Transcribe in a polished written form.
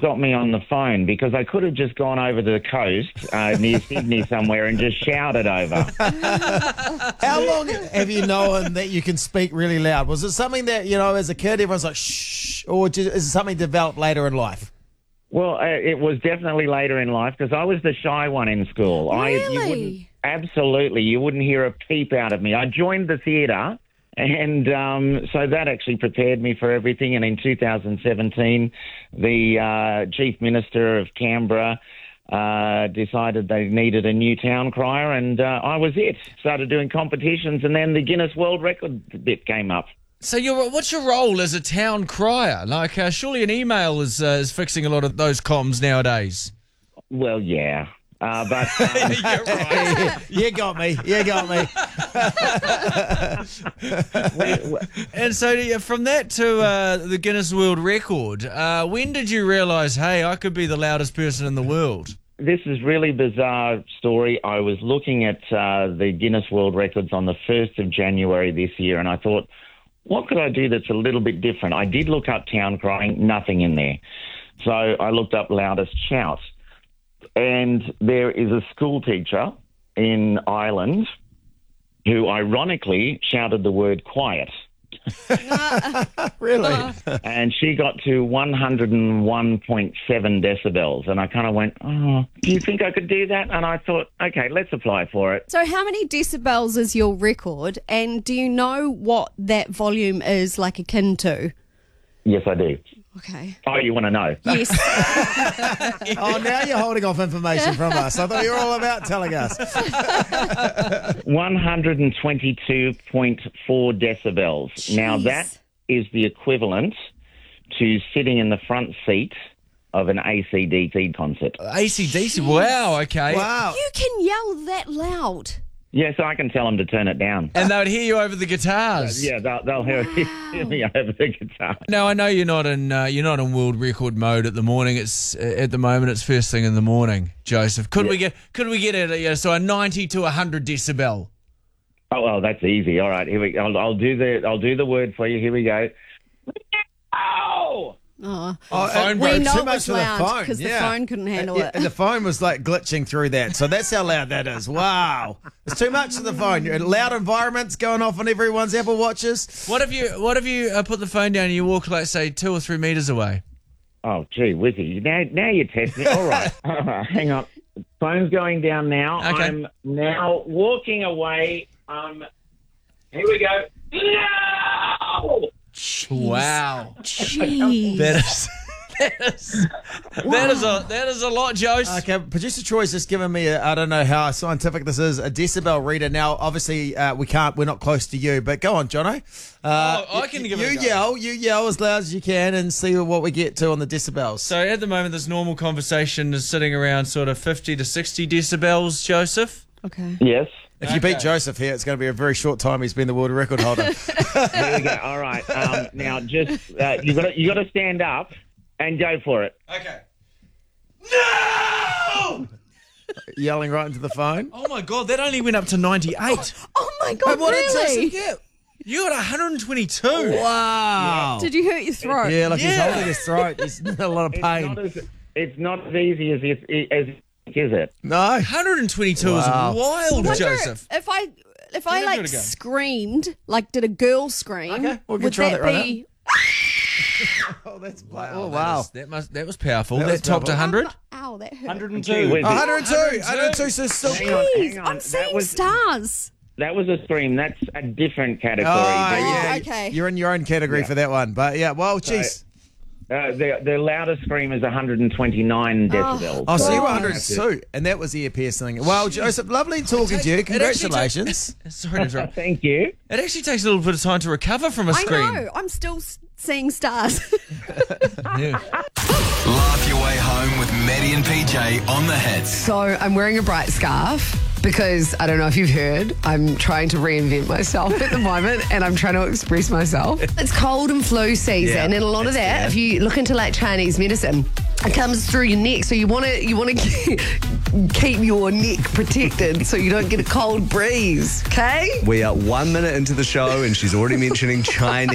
got me on the phone because I could have just gone over to the coast near Sydney somewhere and just shouted over. How long have you known that you can speak really loud? Was it something that, as a kid, everyone's like, shh, or is it something developed later in life? Well, it was definitely later in life because I was the shy one in school. Really? Absolutely. You wouldn't hear a peep out of me. I joined the theatre, and so that actually prepared me for everything. And in 2017, the Chief Minister of Canberra decided they needed a new town crier, and I was it. Started doing competitions, and then the Guinness World Record bit came up. So what's your role as a town crier? Like, surely an email is fixing a lot of those comms nowadays. Well, yeah. But You're right. You got me. You got me. And so from that to the Guinness World Record, when did you realise, hey, I could be the loudest person in the world? This is really bizarre story. I was looking at the Guinness World Records on the 1st of January this year, and I thought, what could I do that's a little bit different? I did look up town crying, nothing in there. So I looked up loudest shout. And there is a school teacher in Ireland who ironically shouted the word quiet. Really? And she got to 101.7 decibels. And I kind of went, oh, do you think I could do that? And I thought, okay, let's apply for it. So how many decibels is your record? And do you know what that volume is like akin to? Yes, I do. Okay. Oh, you want to know? Yes. Oh, now you're holding off information from us. I thought you were all about telling us. 122.4 decibels. Now, that is the equivalent to sitting in the front seat of an AC/DC concert. AC/DC, wow, okay. Wow. You can yell that loud. Yes, I can tell them to turn it down. And they would hear you over the guitars. Yeah, they'll hear me over the guitar. Now I know you're not in world record mode at the morning. It's at the moment it's first thing in the morning, Joseph. Could we get it? So a 90 to 100 decibel. Oh well, that's easy. All right, here we go. I'll do the word for you. Here we go. Oh. Oh, phone we broke. know Too it much was for the loud phone. because the Yeah. phone couldn't handle it. And the phone was like glitching through that. So that's how loud that is. Wow. It's too much for the phone. Loud environments going off on everyone's Apple Watches. What if you put the phone down and you walk like say 2 or 3 meters away? Oh, gee, Wizzy. Now you're testing. All right. Hang on. Phone's going down now. Okay. I'm now walking away. Here we go. No! Wow. Jeez. That is a lot, Joseph. Okay, producer Troy's just given me I don't know how scientific this is, a decibel reader. Now, obviously, we're not close to you, but go on, Jono. I can give it a go. You yell as loud as you can and see what we get to on the decibels. So at the moment, this normal conversation is sitting around sort of 50 to 60 decibels, Joseph. Okay. Yes. If you beat Joseph here, it's going to be a very short time he's been the world record holder. Here we go. All right. Now, just you got to stand up and go for it. Okay. No! Yelling right into the phone. Oh my God, that only went up to 98. Oh my God, What did really? Joseph get? You got 122. Wow. Did you hurt your throat? Yeah, like he's Yeah. holding his throat. He's in a lot of pain. It's not as easy as is it? No. 122 Wow. is I wild, wonder Joseph. if I Give like it a go. screamed, like did a girl scream, Okay, we can would try that that right be... Oh, that's Wow. That was powerful. That That, was topped powerful. 100. Ow, that hurt. 102. 102, so still. Jeez, Hang on. I'm seeing stars. That was a scream. That's a different category. yeah. okay. You're in your own category for that one. But yeah, well, geez. The loudest scream is 129 decibels. Oh, so you were that's 102, and that was the ear piercing. Well, Joseph, lovely talking to you. It actually Congratulations. Sorry to interrupt. Thank you. It actually takes a little bit of time to recover from a I scream. know. I'm still seeing stars. Yeah. Laugh your way home with Maddie and PJ on the hits. So I'm wearing a bright scarf because, I don't know if you've heard, I'm trying to reinvent myself at the moment and I'm trying to express myself. It's cold and flu season, Yeah, and a lot of that, if you look into like Chinese medicine, it comes through your neck. So you want to keep your neck protected so you don't get a cold breeze, okay? We are 1 minute into the show and she's already mentioning Chinese